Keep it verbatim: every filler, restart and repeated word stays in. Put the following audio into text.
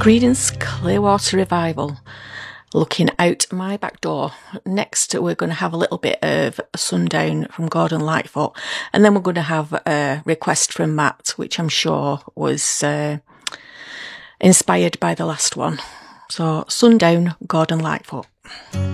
Greetings, Clearwater Revival. Looking out my back door. Next, we're going to have a little bit of a Sundown from Gordon Lightfoot, and then we're going to have a request from Matt, which I'm sure was uh, inspired by the last one. So, Sundown, Gordon Lightfoot.